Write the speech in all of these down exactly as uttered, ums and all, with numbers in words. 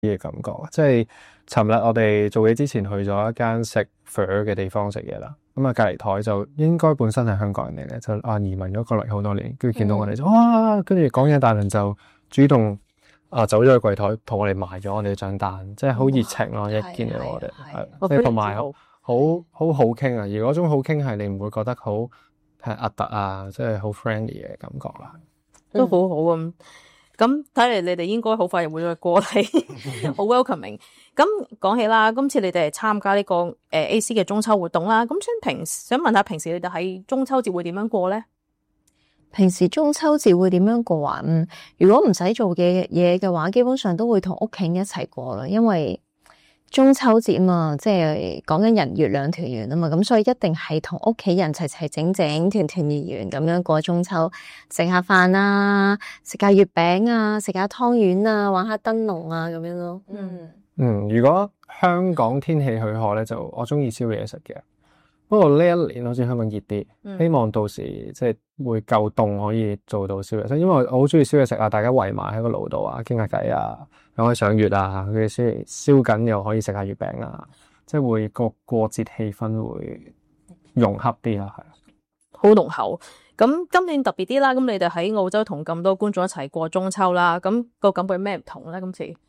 嘅感覺。即係尋日我哋做嘢之前去咗一間食粉嘅地方食嘢啦。咁啊，隔離台就應該本身係香港人嚟咧，就啊移民咗過嚟好多年，跟住見到我哋就哇，跟住講嘢大輪就主動啊走咗去櫃台同我哋賣咗我哋張單，即係好熱情咯！一見到我哋係，即係同埋好好好傾啊！而嗰種好傾係你唔會覺得好係核突啊，即係好 friendly 嘅感覺啦， 都好好啊！咁睇嚟你哋應該好快又會再過嚟，好 welcoming。咁講起啦，今次你哋係參加呢個誒 A C 嘅中秋活動啦。咁想平想問下，平時你哋喺中秋節會點樣過咧？ 平時中秋節會點樣過啊？嗯，如果唔使做嘅嘢嘅話，基本上都會同屋企人一齊過啦。因為中秋節嘛，即係講緊人月兩團圓啊嘛，咁所以一定係同屋企人齊齊整整、團團圓圓咁樣過中秋，食下飯啊，食下月餅啊，食下湯圓啊，玩下燈籠啊咁樣咯。 嗯嗯，如果香港天氣許可咧，就我中意燒嘢食嘅。不過呢一年好似香港熱啲， 嗯、 希望到時即係會夠凍可以做到燒嘢食，因為我好中意燒嘢食啊！大家圍埋喺個爐度啊，傾下偈啊，又可以賞月啊，佢哋燒燒緊又可以食下月餅啊，即係會個過節氣氛會融合啲啦，係好濃厚。咁今年特別啲啦，咁你哋喺澳洲同咁多觀眾一齊過中秋啦，咁個感覺有咩唔同咧？今次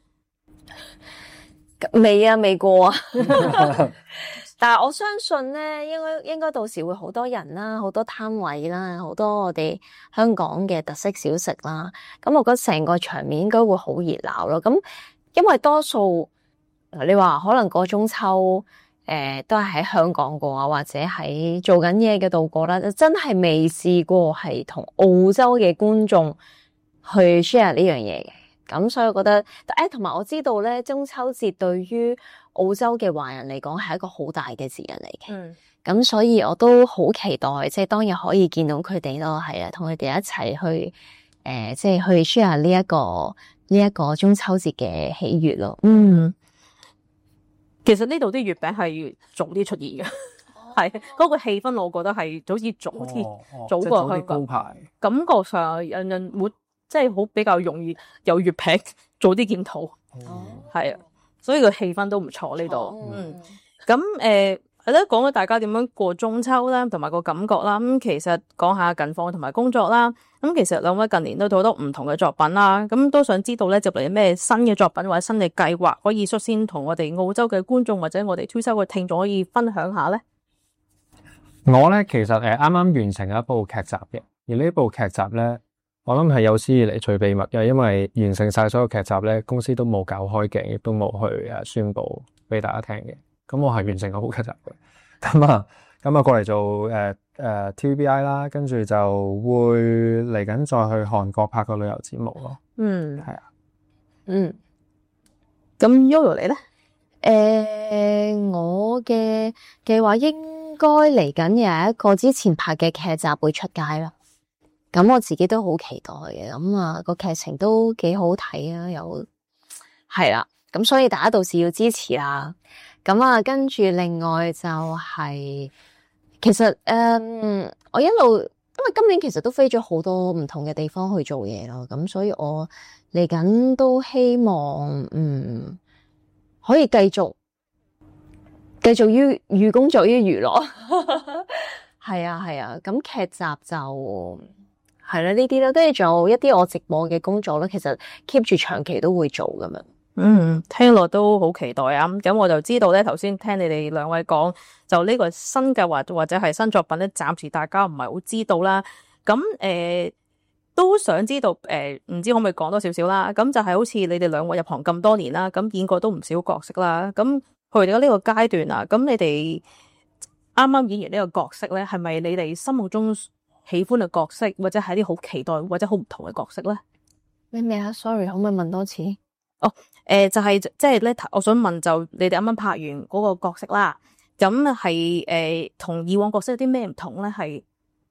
未啊，未過啊。但係我相信咧，應該應該到時會好多人啦，好多攤位啦，好多我哋香港嘅特色小食啦。咁我覺得成個場面應該會好熱鬧咯。咁因為多數你話可能過中秋誒、呃、都係喺香港過啊，或者喺做緊嘢嘅度過啦，真係未試過係同澳洲嘅觀眾去 share 呢樣嘢嘅。咁所以我覺得誒，同埋我知道咧，中秋節對於澳洲嘅華人嚟講係一個好大嘅節日嚟嘅。嗯，咁所以我都好期待，即係當日可以見到佢哋咯，係啊，同佢哋一齊去誒、呃，即係去 share 呢一個呢一個中秋節嘅喜悅咯。嗯， 其實呢度啲月餅係早啲出現嘅，係嗰、哦嗰個氣氛，我覺得係好似早啲、哦哦、早過香港，感覺上人人會。即係好比較容易有月餅早啲見到，係啊、嗯，所以個氣氛都唔錯呢度。嗯，咁誒係咯，講咗大家點樣過中秋啦，同埋個感覺啦。咁其實講下近況同埋工作啦。咁其實兩位近年都好多唔同嘅作品啦。咁都想知道咧，接嚟咩新嘅作品或者新嘅計劃，可以率先同我哋澳洲嘅觀眾或者我哋 To 收嘅聽眾可以分享下咧。 我咧其實誒啱啱完成一部劇集嘅，而呢部劇集咧。我諗係有史以嚟最秘密嘅，因為完成晒所有劇集咧，公司都冇搞開鏡，亦都冇去誒宣布俾大家聽嘅。咁我係完成嗰部劇集嘅。咁啊，咁啊過嚟做誒誒、呃、T V B I 啦，跟住就會嚟緊再去韓國拍個旅遊節目咯。 嗯， 係啊， 嗯。 咁 Yoyo 你咧？ 誒、呃，我嘅計劃應該嚟緊有一個之前拍嘅劇集會出街啦。咁我自己都好期待嘅，咁啊個劇情都幾好睇啊，有係啦，咁所以大家到時要支持啦。咁啊，跟住另外就係、是，其實誒、嗯，我一路因為今年其實都飛咗好多唔同嘅地方去做嘢咯，咁所以我嚟緊都希望嗯可以繼續繼續於寓工作於娛樂，係啊係啊，咁劇集就。係啦，呢啲咧，跟住仲有一啲我直播嘅工作咧，其實 keep 住長期都會做咁樣。 嗯，聽落都好期待啊！咁我就知道咧，頭先聽你哋兩位講，就呢個新計劃或者係新作品咧，暫時大家唔係好知道啦。咁誒、呃，都想知道誒，唔、呃、知可唔可以講多少少啦？咁就係好似你哋兩位入行咁多年啦，咁演過都唔少角色啦。咁去到呢個階段啊，咁你哋啱啱演完呢個角色咧，係咪你哋心目中喜歡嘅角色，或者係啲好期待或者好唔同嘅角色咧？ 咩咩啊 ？Sorry， 可唔可以問多次？ 哦，誒、呃，就係即係咧，我想問就你哋啱啱拍完嗰個角色啦，咁係誒同以往角色有啲咩唔同咧？係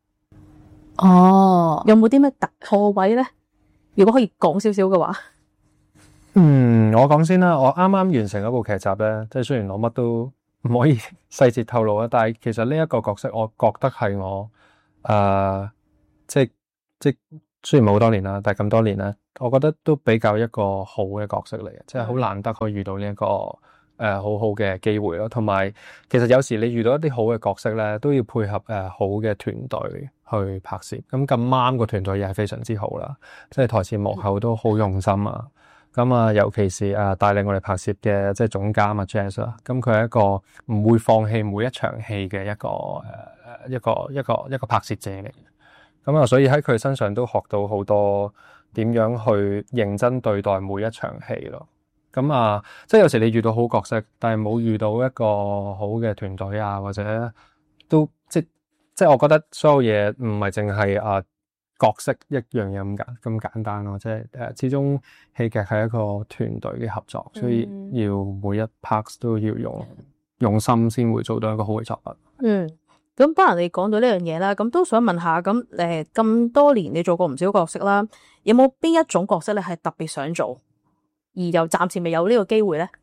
哦， 有冇啲咩突破位咧？如果可以講少少嘅話， 嗯，我講先啦。我啱啱完成嗰部劇集咧，即係雖然我乜都唔可以細節透露啊，但係其實呢一個角色，我覺得係我。誒、呃，即係即係雖然冇好多年啦，但係咁多年咧，我覺得都比較一個好嘅角色嚟嘅，即係好難得可以遇到呢、這、一個誒、呃、好好嘅機會咯。同埋其實有時你遇到一啲好嘅角色咧，都要配合誒、呃、好嘅團隊去拍攝。咁咁啱個團隊又係非常之好啦，即係台前幕後都好用心啊。咁啊，尤其是誒帶領我哋拍攝嘅即係總監啊 Jazz 啦，咁佢係一個唔會放棄每一場戲嘅一個誒誒一個一個一個拍攝者嚟嘅。咁啊，所以喺佢身上都學到好多點樣去認真對待每一場戲咯。咁啊，即係有時你遇到好角色，但係冇遇到一個好嘅團隊啊，或者都即即係我覺得所有嘢唔係淨係啊角色一樣嘢咁簡咁簡單咯。即係誒，始終戲劇係一個團隊嘅合作，所以要每一 part 都要用用心先會做到一個好嘅作品。 嗯。咁不如你講到呢樣嘢啦，咁都想問下，咁誒咁多年你做過唔少角色啦，有冇邊一種角色你係特別想做，而又暫時未有呢個機會咧？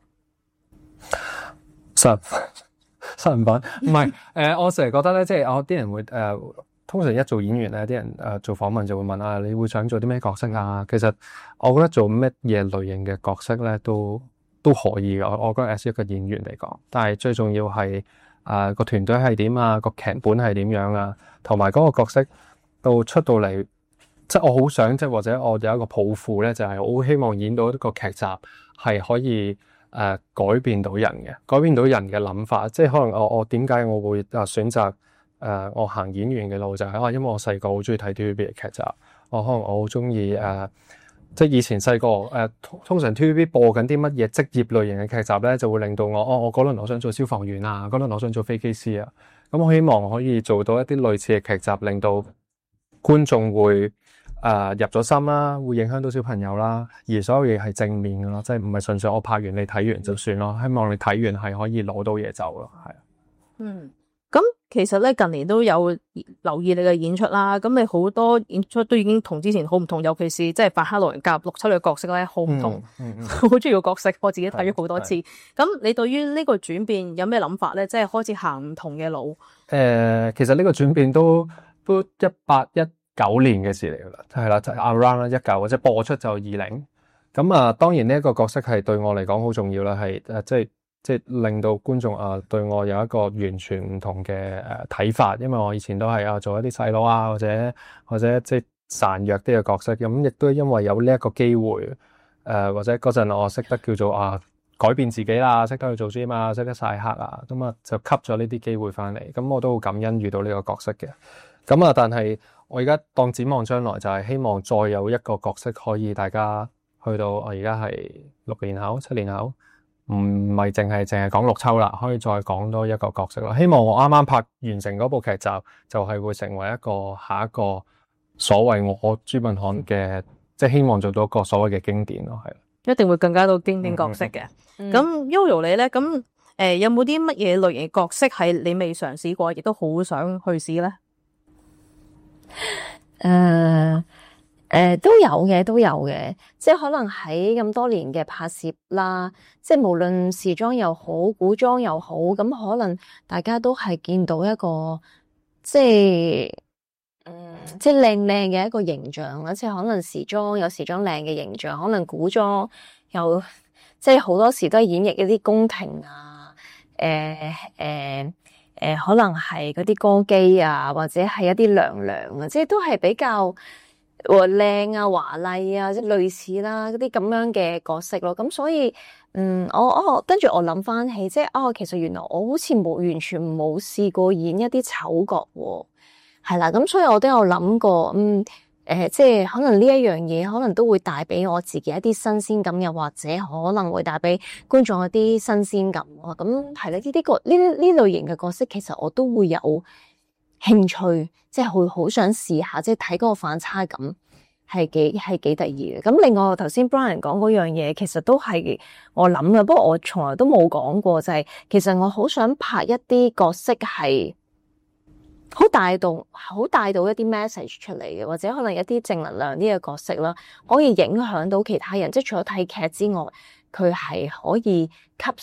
殺殺人犯唔係誒，我成日覺得咧，即係我啲人會誒、呃，通常一做演員咧，啲人誒、呃、做訪問就會問啊，你會想做啲咩角色啊？其實我覺得做乜嘢類型嘅角色咧，都都可以嘅。我我覺得 as 一個演員嚟講，但係最重要係。啊，個團隊係點啊？個劇本係點樣啊？同埋嗰個角色到出到嚟，即係我好想，即係或者我有一個抱負咧，就係、是、我好希望演到一個劇集係可以誒、呃、改變到人嘅，改變到人嘅諗法。即係可能我我點解我會啊選擇誒、呃、我行演員嘅路就係、是、啊，因為我細個好中意睇 T V B 嘅劇集，我可能我好中意誒。即係以前細個誒，通常 T V B 播緊啲乜嘢職業類型嘅劇集咧，就會令到我哦，我嗰輪我想做消防員啊，嗰輪我想做飛機師啊。咁我希望可以做到一啲類似嘅劇集，令到觀眾會誒、呃、入咗心啦，會影響到小朋友啦。而所有嘢係正面嘅咯，即係唔係純粹我拍完你睇完就算咯。希望你睇完係可以攞到嘢走咯，係。 嗯。咁其實咧近年都有留意你嘅演出啦，咁你好多演出都已經同之前好唔同，尤其是即係法克路人甲六七嘅角色咧好唔同，好中意個角色，我自己睇咗好多次。咁你對於呢個轉變有咩諗法咧？即係開始行唔同嘅路。誒、 呃，其實呢個轉變都都一八一九年嘅事嚟噶啦，係啦，就係 around 啦一九，即係播出就二零。咁啊，當然呢一個角色係對我嚟講好重要啦，係誒即係。即係令到觀眾啊對我有一個完全唔同嘅誒睇法，因為我以前都係啊做一啲細佬啊或者或者即係孱弱啲嘅角色，咁亦都因為有呢一個機會誒、呃、或者嗰陣我識得叫做啊改變自己啦，識得去做 gym 啊，識得曬黑啊，咁啊就吸咗呢啲機會翻嚟，咁我都好感恩遇到呢個角色嘅。咁啊但係我而家當展望將來就係希望再有一個角色可以大家去到我而家係六年後七年後。唔係淨係淨係講綠秋啦，可以再講多一個角色啦。希望我啱啱拍完成嗰部劇集，就係、是、會成為一個下一個所謂我朱敏瀚嘅，即係希望做到一個所謂嘅經典咯，係。 一定會更加多經典角色嘅。咁、 嗯、 Yoyo 你咧，咁誒、呃、有冇啲乜嘢類型嘅角色係你未嘗試過，亦都好想去試咧？ 誒、uh。誒、呃，都有嘅，都有嘅，即係可能喺咁多年嘅拍攝啦，即係無論時裝又好，古裝又好，咁可能大家都係見到一個即係，嗯，即係靚靚嘅一個形象啦，即係可能時裝有時裝靚嘅形象，可能古裝又即係好多時都係演繹一啲宮廷啊，誒誒誒，可能係嗰啲歌姬啊，或者係一啲娘娘啊，即係都係比較。靚啊，華麗啊，即係類似啦，嗰啲咁樣嘅角色咯。咁所以，嗯，我我跟住我諗翻起，即係哦，其實原來我好似冇完全冇試過演一啲丑角，係啦。咁所以我都有諗過，嗯，誒、呃，即係可能呢一樣嘢，可能都會帶俾我自己一啲新鮮感，又或者可能會帶俾觀眾一啲新鮮感咯。咁係啦，呢啲個呢呢類型嘅角色，其實我都會有興趣，即係會好想試下，即係睇嗰個反差感係幾係幾得意嘅。咁另外頭先 Brian 講嗰樣嘢，其實都係我諗嘅，不過我從來都冇講過，就係、是、其實我好想拍一啲角色係好帶動、好帶到一啲 message 出嚟嘅，或者可能一啲正能量呢個角色啦，可以影響到其他人。即係除咗睇劇之外，佢係可以吸